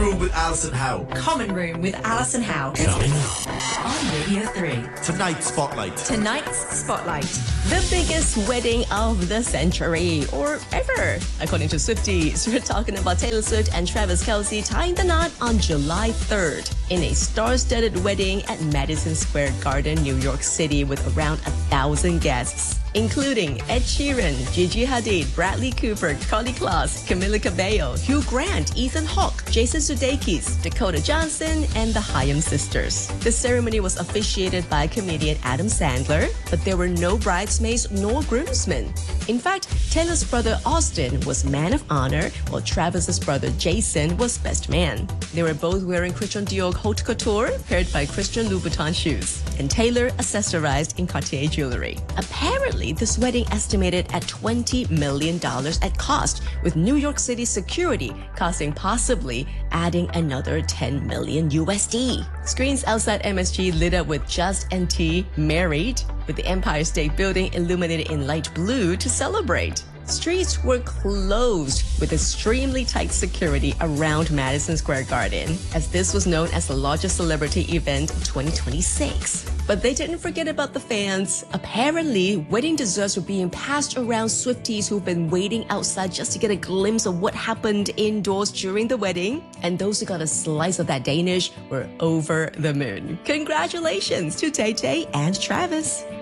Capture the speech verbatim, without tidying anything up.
Room with Alison Howe. Common Room with Alison Howe. Coming up On Radio three. Tonight's Spotlight. Tonight's Spotlight. The biggest wedding of the century, or ever, according to Swifties. We're talking about Taylor Swift and Travis Kelce tying the knot on July third in a star-studded wedding at Madison Square Garden, New York City, with around a thousand guests, including Ed Sheeran, Gigi Hadid, Bradley Cooper, Connie Kloss, Camila Cabello, Hugh Grant, Ethan Hawke, Jason Sudeikis, Dakota Johnson, and the Hyam sisters. The ceremony was officiated by comedian Adam Sandler, but there were no bridesmaids nor groomsmen. In fact, Taylor's brother Austin was man of honor, while Travis's brother Jason was best man. They were both wearing Christian Dior haute couture, paired by Christian Louboutin shoes, and Taylor accessorized in Cartier jewelry. Apparently, this wedding estimated at twenty million dollars at cost, with New York City security costing possibly adding another ten million U S D. Screens outside M S G lit up with Just and T Married, with the Empire State Building illuminated in light blue to celebrate. Streets were closed with extremely tight security around Madison Square Garden, as this was known as the largest celebrity event of twenty twenty-six. But they didn't forget about the fans. Apparently, wedding desserts were being passed around Swifties who've been waiting outside just to get a glimpse of what happened indoors during the wedding. And those who got a slice of that Danish were over the moon. Congratulations to Tay Tay and Travis.